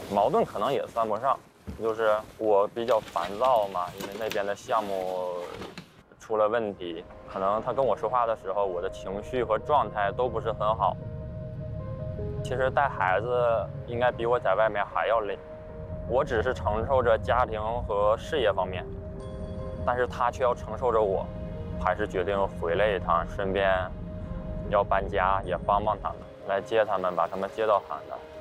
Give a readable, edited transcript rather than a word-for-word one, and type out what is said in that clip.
矛盾可能也算不上，就是我比较烦躁嘛，因为那边的项目出了问题，可能他跟我说话的时候，我的情绪和状态都不是很好。其实带孩子应该比我在外面还要累，我只是承受着家庭和事业方面，但是他却要承受着我，还是决定回来一趟，顺便要搬家，也帮帮他们，来接他们，把他们接到邯郸。